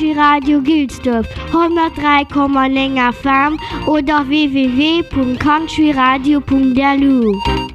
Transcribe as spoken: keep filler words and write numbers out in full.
Country Radio Gülsdorf hundertdrei Komma neun F M oder w w w punkt countryradio punkt d l u.